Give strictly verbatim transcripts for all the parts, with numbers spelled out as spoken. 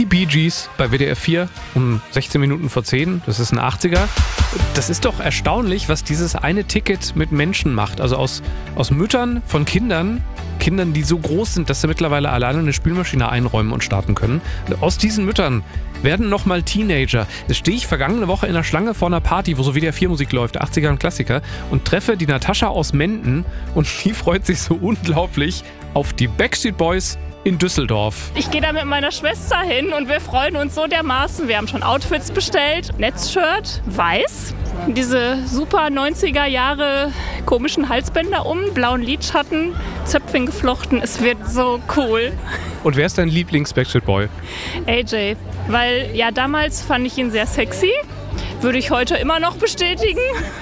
Die Bee Gees bei W D R vier um sechzehn Minuten vor zehn. Das ist ein achtziger. Das ist doch erstaunlich, was dieses eine Ticket mit Menschen macht. Also aus, aus Müttern von Kindern, Kindern, die so groß sind, dass sie mittlerweile alleine eine Spülmaschine einräumen und starten können. Und aus diesen Müttern werden nochmal Teenager. Jetzt stehe ich vergangene Woche in der Schlange vor einer Party, wo so W D R vier Musik läuft, achtziger und Klassiker, und treffe die Natascha aus Menden und die freut sich so unglaublich auf die Backstreet Boys in Düsseldorf. Ich gehe da mit meiner Schwester hin und wir freuen uns so dermaßen. Wir haben schon Outfits bestellt. Netzshirt, weiß. Diese super neunziger Jahre komischen Halsbänder um, blauen Lidschatten, Zöpfchen geflochten. Es wird so cool. Und wer ist dein Lieblings-Backstreet Boy? A J, weil ja damals fand ich ihn sehr sexy. Würde ich heute immer noch bestätigen.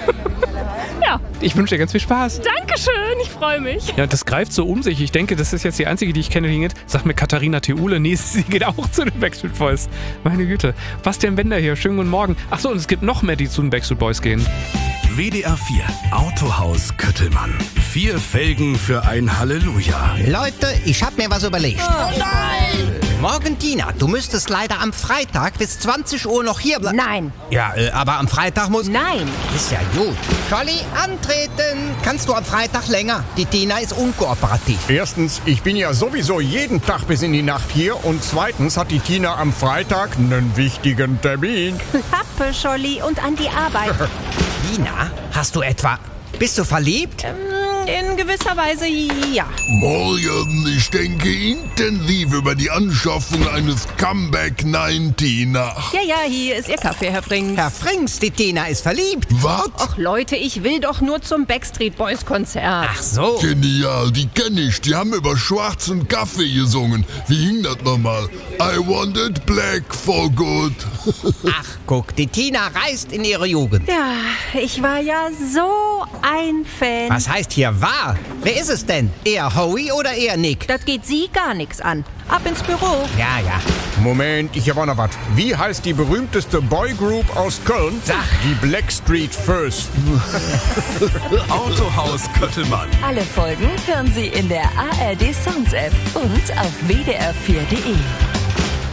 Ja. Ich wünsche dir ganz viel Spaß. Dankeschön, ich freue mich. Ja, das greift so um sich. Ich denke, das ist jetzt die einzige, die ich kenne, die hingeht. Sag mir Katharina Theule. Nee, sie geht auch zu den Backstreet Boys. Meine Güte. Bastian Bender hier. Schönen guten Morgen. Achso, und es gibt noch mehr, die zu den Backstreet Boys gehen. W D R vier Autohaus Köttelmann. Vier Felgen für ein Halleluja. Leute, ich hab mir was überlegt. Oh nein! Morgen, Tina, du müsstest leider am Freitag bis zwanzig Uhr noch hier bleiben. Nein. Ja, äh, aber am Freitag muss... Nein. Ist ja gut. Scholli, antreten. Kannst du am Freitag länger? Die Tina ist unkooperativ. Erstens, ich bin ja sowieso jeden Tag bis in die Nacht hier. Und zweitens hat die Tina am Freitag einen wichtigen Termin. Pappe, Scholli, und an die Arbeit. Tina, hast du etwa... Bist du verliebt? Ähm, in gewisser Weise ja. Morgen, ich denke intensiv über die Anschaffung eines Comeback neunzehn nach. Ja, ja, hier ist Ihr Kaffee, Herr Frings. Herr Frings, die Tina ist verliebt. Was? Ach Leute, ich will doch nur zum Backstreet Boys Konzert. Ach so. Genial, die kenne ich. Die haben über schwarzen Kaffee gesungen. Wie hing das nochmal? I want it black for good. Ach, guck, die Tina reist in ihre Jugend. Ja, ich war ja so ein Fan. Was heißt hier war? Wer ist es denn? Eher Howie oder eher Nick? Das geht Sie gar nichts an. Ab ins Büro. Ja, ja. Moment, ich habe auch noch was. Wie heißt die berühmteste Boygroup aus Köln? Sag. Die Blackstreet First. Autohaus Köttelmann. Alle Folgen hören Sie in der A R D Sounds App und auf W D R vier Punkt de.